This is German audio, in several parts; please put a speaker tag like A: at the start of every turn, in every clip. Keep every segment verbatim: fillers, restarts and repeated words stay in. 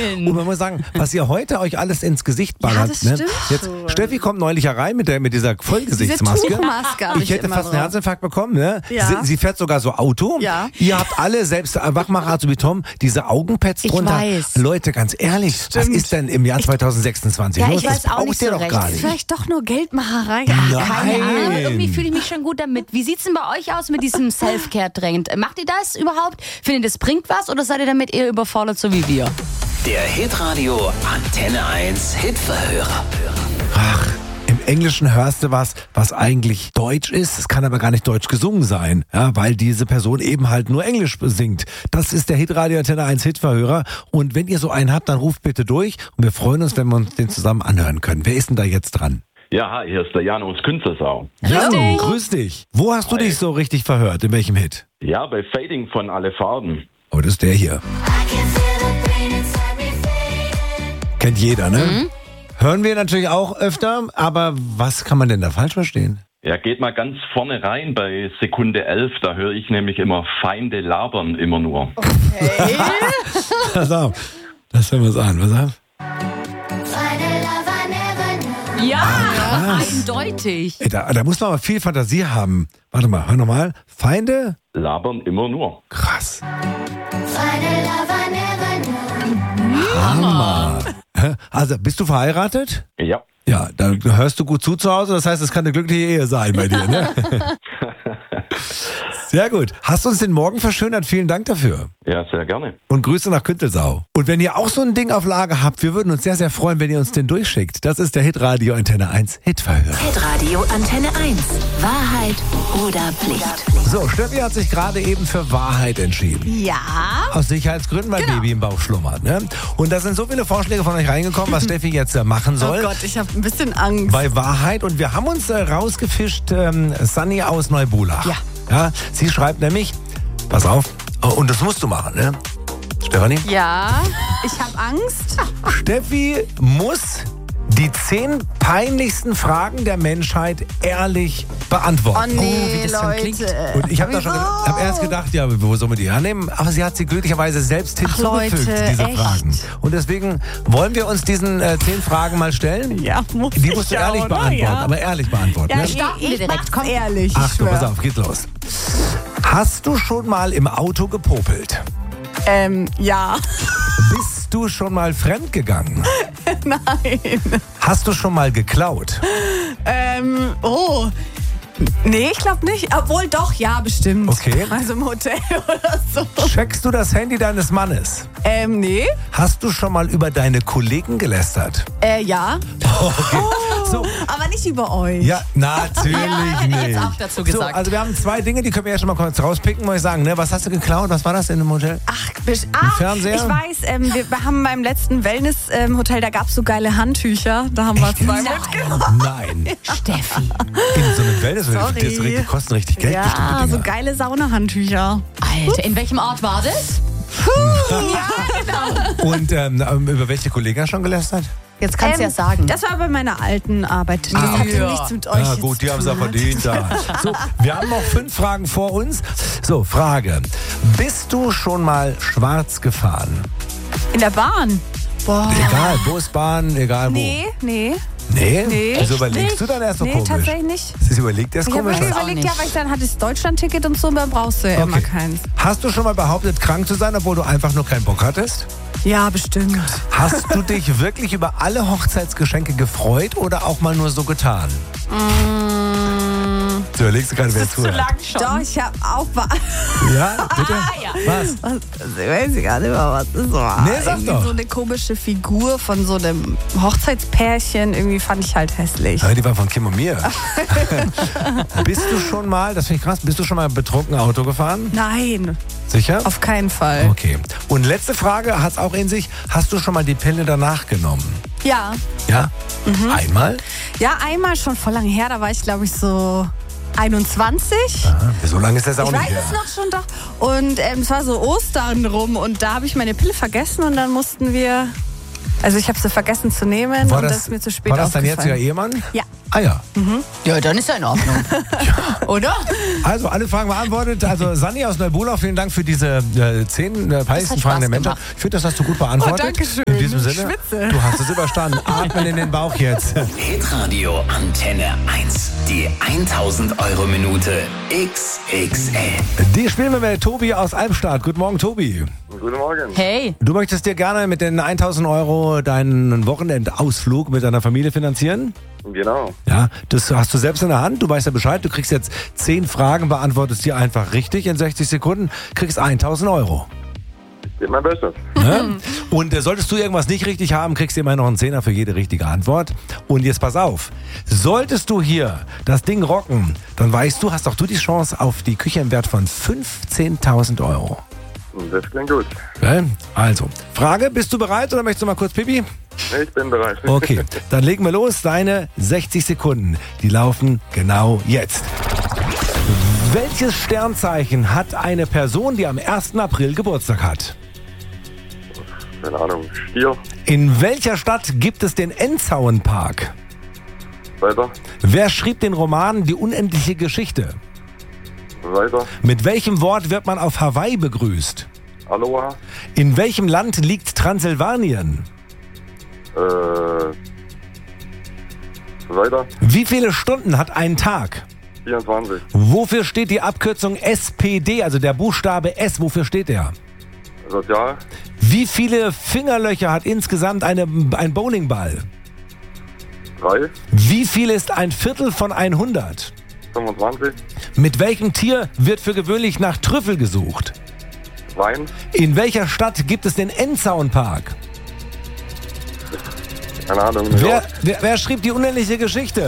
A: Nein.
B: Und man muss sagen, was ihr heute euch alles ins Gesicht ballert.
C: das
B: ne?
C: stimmt
B: Jetzt,
C: schon.
B: Steffi kommt neulich herein mit, der, mit dieser Vollgesichtsmaske.
C: Diese Tuchmaske hab
B: Ich
C: ich
B: hätte
C: immer
B: fast einen
C: drauf.
B: Herzinfarkt bekommen. Ne?
C: Ja.
B: Sie, sie fährt sogar so Auto.
C: Ja.
B: Ihr habt alle, selbst Wachmacher, so wie Tom, diese Augenpads
A: Ich
B: drunter.
A: weiß.
B: Leute, ganz ehrlich, was ist denn im Jahr zwanzig sechsundzwanzig?
A: Ja,
B: los?
A: ich weiß
B: das
A: auch
B: braucht
A: nicht
B: ihr
A: so
B: doch
A: recht.
B: gar nicht.
C: Vielleicht doch nur Geldmacherei.
B: Nein.
A: Keine Ahnung, aber irgendwie fühle ich mich schon gut damit. Wie sieht's denn bei euch aus mit diesem Self-Care-Trend? Macht ihr das überhaupt? Findet ihr, das bringt was oder seid ihr damit eher überfordert, so wie wir?
D: Der Hitradio Antenne eins Hitverhörer.
B: Ach, im Englischen hörst du was, was eigentlich Deutsch ist. Es kann aber gar nicht deutsch gesungen sein, ja, weil diese Person eben halt nur Englisch singt. Das ist der Hitradio Antenne eins Hitverhörer. Und wenn ihr so einen habt, dann ruft bitte durch. Und wir freuen uns, wenn wir uns den zusammen anhören können. Wer ist denn da jetzt dran?
E: Ja, hi, hier ist der Jan aus Künzelsau.
B: Ja,
A: dich.
B: grüß dich. Wo hast du dich so richtig verhört? In welchem Hit?
E: Ja, bei Fading von Alle Farben.
B: Oh, das ist der hier. Kennt jeder, ne?
A: Mhm.
B: Hören wir natürlich auch öfter, aber was kann man denn da falsch verstehen?
E: Ja, geht mal ganz vorne rein bei Sekunde elf, da höre ich nämlich immer Feinde labern immer nur.
B: Pass auf, das hören wir uns an. Pass auf.
A: Ja, eindeutig.
B: Ey, da, da muss man aber viel Fantasie haben. Warte mal, hör nochmal. Feinde?
E: Labern immer nur.
B: Krass. Hammer. Hä? Also, bist du verheiratet?
E: Ja.
B: Ja, da hörst du gut zu zu Hause. Das heißt, es kann eine glückliche Ehe sein bei dir, ne? Sehr gut. Hast uns den Morgen verschönert. Vielen Dank dafür.
E: Ja, sehr gerne.
B: Und Grüße nach Künzelsau. Und wenn ihr auch so ein Ding auf Lager habt, wir würden uns sehr, sehr freuen, wenn ihr uns den durchschickt. Das ist der Hitradio Antenne eins Hitverhörer.
F: Hitradio Antenne eins. Wahrheit oder Pflicht?
B: So, Steffi hat sich gerade eben für Wahrheit entschieden.
C: Ja.
B: Aus Sicherheitsgründen, weil
C: Genau.
B: Baby im Bauch schlummert. Ne? Und da sind so viele Vorschläge von euch reingekommen, was Steffi jetzt äh, machen
C: Oh
B: soll.
C: Gott, ich habe ein bisschen Angst.
B: Bei Wahrheit. Und wir haben uns äh, rausgefischt, ähm, Sunny aus Neubulach.
A: Ja.
B: Ja. Sie schreibt nämlich, pass auf, oh, und das musst du machen, ne? Stefanie?
C: Ja, ich habe Angst.
B: Steffi muss die zehn peinlichsten Fragen der Menschheit ehrlich beantworten.
C: Oh nee,
A: wie das schon
C: Leute.
A: klingt.
B: Und ich habe da schon,
C: Wieso?
B: hab erst gedacht, ja, wo soll man die hernehmen? Aber sie hat sie glücklicherweise selbst hinzugefügt,
C: Leute,
B: diese
C: echt?
B: Fragen. Und deswegen wollen wir uns diesen äh, zehn Fragen mal stellen.
C: Ja, muss
B: Die
C: ich
B: musst du
C: ja,
B: ehrlich
C: oder?
B: beantworten,
C: Ja.
B: aber ehrlich beantworten.
C: Ja,
B: Ne?
C: ich,
A: Starten wir
C: ich
A: direkt,
C: mach's
A: komm.
C: ehrlich, ich
B: Achtung,
C: schwör.
B: pass auf, geht los. Hast du schon mal im Auto gepopelt?
C: Ähm, ja.
B: Bist du schon mal fremdgegangen?
C: Nein.
B: Hast du schon mal geklaut?
C: Ähm, oh. Nee, ich glaube nicht. Obwohl doch, ja, bestimmt.
B: Okay.
C: Also im Hotel oder so.
B: Checkst du das Handy deines Mannes?
C: Ähm, nee.
B: Hast du schon mal über deine Kollegen gelästert?
C: Äh, ja.
B: Okay. So,
C: Aber nicht über euch.
B: ja, natürlich
A: Ja, hätte ich
B: nicht.
A: jetzt auch dazu
B: So,
A: gesagt.
B: also wir haben zwei Dinge, die können wir ja schon mal kurz rauspicken, muss ich sagen. Ne? Was hast du geklaut? Was war das denn im Hotel?
C: Ach, bisch- ah,
B: Fernseher?
C: ich weiß, ähm, wir, wir haben beim letzten Wellness-Hotel, da gab es so geile Handtücher. Da haben wir zwei mitgenommen.
B: Nein.
A: Steffi.
B: In so einem Wellness,
C: Sorry.
B: die, die kosten richtig Geld.
C: Ja,
B: bestimmte
C: so
B: Dinger.
C: geile Saunahandtücher.
A: Alter, in welchem Ort war das?
B: Und ähm, über welche Kollegen hast du schon gelästert?
A: Jetzt kannst du ja sagen.
C: Das war bei meiner alten Arbeit. Das
B: Ah,
C: hatte
A: ja.
C: nichts mit euch
B: Ja
C: jetzt
B: gut, die
C: zu
B: haben es ja
C: tun.
B: verdient. Da. So, wir haben noch fünf Fragen vor uns. So, Frage. Bist du schon mal schwarz gefahren?
C: In der Bahn? Boah.
B: Egal, Busbahn, egal wo.
C: Nee, nee.
B: Nee?
C: Nee.
B: Wieso überlegst
C: Nicht?
B: du dann erst so
C: Nee,
B: komisch?
C: tatsächlich nicht.
B: Das überlegt erst
C: Ich habe
B: komisch.
C: mir
A: weiß auch
C: überlegt, ja,
A: nicht.
C: weil ich dann hatte das Deutschland-Ticket und so, dann brauchst du ja immer
B: Okay.
C: keins.
B: Hast du schon mal behauptet, krank zu sein, obwohl du einfach nur keinen Bock hattest?
C: Ja, bestimmt.
B: Hast du dich wirklich über alle Hochzeitsgeschenke gefreut oder auch mal nur so getan? Du überlegst du gerade, wer zuhört.
A: schon.
C: Doch, ich habe auch... wa-
B: Ja, bitte?
A: ja.
B: Was?
C: Was, ich weiß gar nicht mehr, was das war.
B: Nee, sag
C: irgendwie
B: doch.
C: so eine komische Figur von so einem Hochzeitspärchen. Irgendwie fand ich halt hässlich.
B: Ja, die war von Kim und mir. Bist du schon mal, das finde ich krass, bist du schon mal betrunken Auto gefahren?
C: Nein,
B: Sicher?
C: auf keinen Fall.
B: Okay. Und letzte Frage, hat es auch in sich, hast du schon mal die Pille danach genommen?
C: Ja.
B: Ja? Einmal?
C: Ja, einmal schon vor lange her, da war ich glaube ich so einundzwanzig.
B: Aha, so lange ist das auch
C: Ich
B: nicht
C: weiß
B: her.
C: es noch schon doch. Und ähm, es war so Ostern rum und da habe ich meine Pille vergessen und dann mussten wir, also ich habe sie vergessen zu nehmen
B: War
C: und
B: das,
C: das ist mir zu spät
B: war das dein jetziger
C: aufgefallen.
B: Ehemann?
C: Ja.
B: Ah ja.
A: Ja, dann ist ja in Ordnung. Oder?
B: Also alle Fragen beantwortet. Also Sanni aus Neubulach, vielen Dank für diese äh, zehn äh, peinlichsten
A: hat
B: Fragen der
A: Spaß
B: Menschheit.
A: gemacht.
B: Ich finde, das hast du gut beantwortet.
C: Oh, danke schön.
B: Wir diesem
C: ich
B: Sinne,
C: schwitze.
B: du hast es überstanden. Atmen in den Bauch jetzt.
D: Hitradio Antenne eins. Die tausend Euro Minute X X L.
B: Die spielen wir mit Tobi aus Albstadt. Guten Morgen, Tobi.
G: Guten Morgen.
A: Hey.
B: Du möchtest dir gerne mit den tausend Euro deinen Wochenendausflug mit deiner Familie finanzieren?
G: Genau.
B: Ja, das hast du selbst in der Hand. Du weißt ja Bescheid. Du kriegst jetzt zehn Fragen, beantwortest die einfach richtig in sechzig Sekunden, kriegst tausend Euro.
G: Ich gebe mein Bestes.
B: Ja? Und äh, solltest du irgendwas nicht richtig haben, kriegst du immer noch einen Zehner für jede richtige Antwort. Und jetzt pass auf. Solltest du hier das Ding rocken, dann weißt du, hast auch du die Chance auf die Küche im Wert von fünfzehntausend Euro.
G: Das klingt gut.
B: Okay? Also, Frage, bist du bereit oder möchtest du mal kurz Pipi?
G: Ich bin bereit.
B: Okay, dann legen wir los. Deine sechzig Sekunden, die laufen genau jetzt. Welches Sternzeichen hat eine Person, die am ersten April Geburtstag hat?
G: Keine Ahnung. Stier.
B: In welcher Stadt gibt es den Enzauenpark?
G: Weiter.
B: Wer schrieb den Roman Die unendliche Geschichte?
G: Weiter.
B: Mit welchem Wort wird man auf Hawaii begrüßt?
G: Aloha.
B: In welchem Land liegt Transsilvanien?
G: Äh. Weiter.
B: Wie viele Stunden hat ein Tag?
G: vierundzwanzig.
B: Wofür steht die Abkürzung S P D, also der Buchstabe S, wofür steht der?
G: Sozial.
B: Wie viele Fingerlöcher hat insgesamt eine, ein Bowlingball?
G: drei.
B: Wie viel ist ein Viertel von hundert?
G: fünfundzwanzig.
B: Mit welchem Tier wird für gewöhnlich nach Trüffel gesucht?
G: Wein.
B: In welcher Stadt gibt es den Enzauenpark?
G: Keine Ahnung. New
B: Wer,
G: York.
B: wer, wer schrieb die unendliche Geschichte?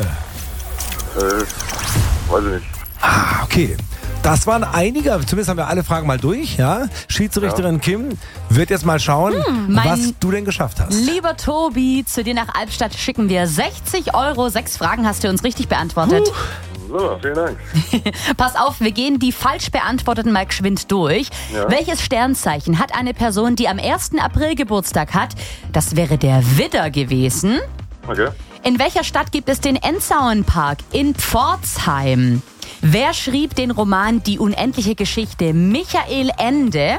G: Äh. Weiß ich nicht.
B: Ah, okay. Das waren einige, zumindest haben wir alle Fragen mal durch, ja. Schiedsrichterin Kim wird jetzt mal schauen,
A: mein-
B: was du denn geschafft hast.
A: Lieber Tobi, zu dir nach Albstadt schicken wir sechzig Euro. Sechs Fragen hast du uns richtig beantwortet.
G: So, vielen Dank.
A: Pass auf, wir gehen die falsch beantworteten mal geschwind durch.
G: Ja.
A: Welches Sternzeichen hat eine Person, die am ersten April Geburtstag hat? Das wäre der Widder gewesen.
G: Okay.
A: In welcher Stadt gibt es den Enzauenpark? In Pforzheim. Wer schrieb den Roman Die unendliche Geschichte? Michael Ende.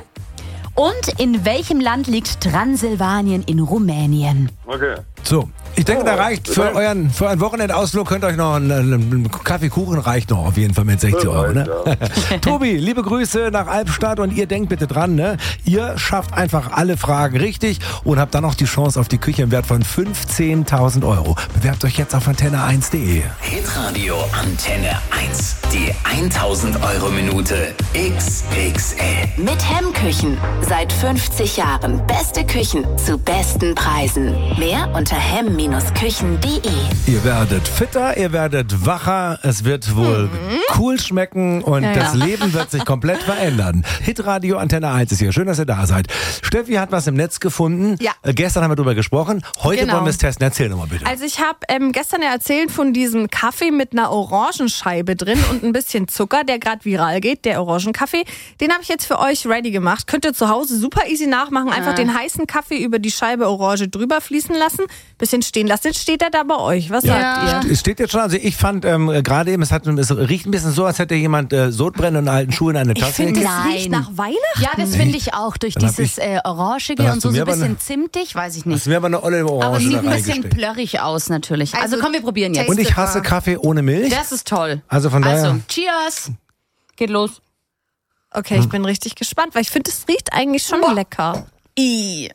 A: Und in welchem Land liegt Transsilvanien in Rumänien?
G: Okay.
B: So, ich denke, da
G: Oh,
B: reicht für
G: danke.
B: euren, für einen Wochenendausflug, könnt ihr euch noch einen, einen Kaffeekuchen reicht noch auf jeden Fall mit sechzig
G: Das
B: Euro. Ne?
G: reicht,
B: Tobi, liebe Grüße nach Albstadt und ihr denkt bitte dran, ne? Ihr schafft einfach alle Fragen richtig und habt dann noch die Chance auf die Küche im Wert von fünfzehntausend Euro. Bewerbt euch jetzt auf antenne eins punkt de.
D: Hitradio Antenne eins. Die tausend Euro Minute X X L.
F: Mit Hemmküchen. Seit fünfzig Jahren. Beste Küchen zu besten Preisen. Mehr unter hemm Küchen punkt de.
B: Ihr werdet fitter, ihr werdet wacher, es wird wohl cool schmecken und
A: Ja,
B: das
A: ja.
B: Leben wird sich komplett verändern. Hitradio Antenne eins ist hier. Schön, dass ihr da seid. Steffi hat was im Netz gefunden.
C: Ja.
B: Äh, gestern haben wir drüber gesprochen. Heute
C: Genau.
B: wollen wir es testen. Erzähl doch mal bitte.
C: Also ich habe ähm, gestern ja erzählt von diesem Kaffee mit einer Orangenscheibe drin und ein bisschen Zucker, der gerade viral geht, der Orangenkaffee. Den habe ich jetzt für euch ready gemacht. Könnt ihr zu Hause super easy nachmachen. Einfach den heißen Kaffee über die Scheibe Orange drüber fließen lassen, bisschen stehen lassen. Jetzt steht er da bei euch. Was sagt ihr?
B: Es steht jetzt schon, also ich fand ähm, gerade eben, es, hat, es riecht ein bisschen so, als hätte jemand äh, Sodbrennen und alten Schuhe in eine
C: Ich
B: Tasse
C: finde,
B: gekippt.
C: das
A: Nein.
C: riecht nach Weihnachten.
A: Ja, das finde ich auch. Durch
B: Dann hab
A: dieses
B: ich-
A: äh,
B: dann
A: Orangige
B: hast
A: und
B: du
A: so, so
B: mir
A: ein
B: aber
A: bisschen
B: eine-
A: zimtig, weiß ich
B: Das
A: nicht.
B: wäre aber eine olle
A: Aber
B: Orange
A: es
B: da
A: sieht ein bisschen
B: reingesteckt.
A: plörrig aus natürlich. Also,
C: Also,
A: komm, wir probieren jetzt.
B: Und ich hasse Kaffee ohne Milch.
A: Das ist toll.
B: Also von daher-
A: Also, cheers. Geht los.
C: Okay, ich bin richtig gespannt, weil ich finde, es riecht eigentlich schon lecker.
A: I.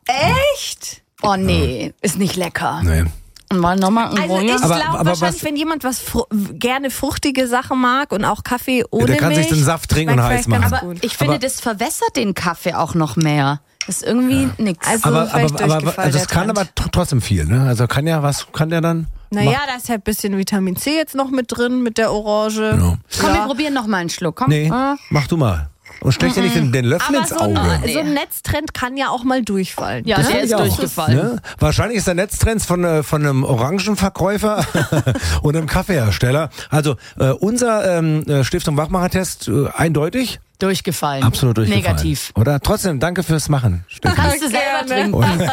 C: Echt?
A: Oh nee, ist nicht lecker.
B: Nee.
A: Mal nochmal ein
C: Also ich
A: Roller.
B: Aber-
C: glaube
B: aber
C: wahrscheinlich,
B: was-
C: wenn jemand was fru gerne fruchtige Sachen mag und auch Kaffee ohne
B: der kann
C: Milch,
B: sich den Saft trinken und
C: schmeckt
B: heiß
C: vielleicht ganz
B: machen.
A: Aber
C: gut.
A: ich finde,
B: Aber-
A: das verwässert den Kaffee auch noch mehr. Das ist irgendwie nix.
C: Also
B: Aber,
C: vielleicht
B: aber, aber
C: durchgefallen,
B: also es
C: der
B: kann
C: Trend.
B: aber tr- trotzdem viel, ne? Also kann ja, was kann der dann?
C: Naja, da ist halt ein bisschen Vitamin C jetzt noch mit drin, mit der Orange.
B: Ja.
A: Komm, wir
C: Ja.
A: probieren noch mal einen Schluck. Komm.
B: Nee,
A: Ah.
B: mach du mal. Und stech dir nicht den, den Löffel
C: Aber
B: ins
C: so ein,
B: Auge.
A: Nee.
C: so ein Netztrend kann ja auch mal durchfallen.
A: Ja,
C: ne?
A: der ist
B: Ja, auch,
A: durchgefallen.
B: Ne? Wahrscheinlich ist der Netztrend von, äh, von einem Orangenverkäufer und einem Kaffeehersteller. Also äh, unser ähm, äh, Stiftung Wachmacher-Test äh, eindeutig.
A: Durchgefallen.
B: Absolut durchgefallen.
A: Negativ.
B: Oder? Trotzdem, danke fürs Machen. Steffi.
A: Kannst du selber
C: Gerne.
A: trinken.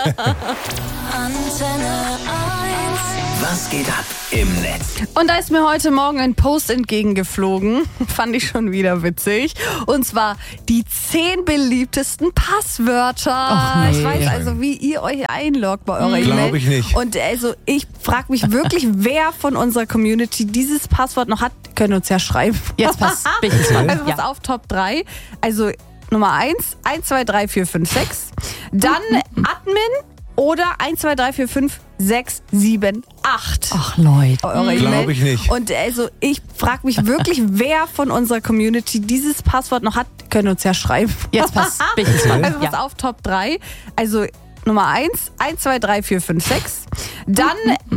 D: Was geht ab im Netz?
C: Und da ist mir heute Morgen ein Post entgegengeflogen. Fand ich schon wieder witzig. Und zwar die zehn beliebtesten Passwörter.
A: Ach nee.
C: Ich weiß also, wie ihr euch einloggt bei eurer E-Mail.
B: Glaub ich nicht.
C: Und also ich frage mich wirklich, wer von unserer Community dieses Passwort noch hat. Können uns ja schreiben.
A: Jetzt pass, bin ich gespannt.
C: Also pass
A: Ja.
C: auf, Top drei. Also Nummer eins, eins, zwei, drei, vier, fünf, sechs. Dann Admin oder eins, zwei, drei, vier, fünf, sechs, sieben, acht.
A: Ach Leute.
C: Eure
B: Glaub
C: E-Mail.
B: ich nicht.
C: Und also ich frage mich wirklich, wer von unserer Community dieses Passwort noch hat. Können uns ja schreiben.
A: Jetzt pass, bin ich gespannt.
C: Also pass
A: Ja.
C: auf, Top drei. Also Nummer eins, eins, zwei, drei, vier, fünf, sechs. Dann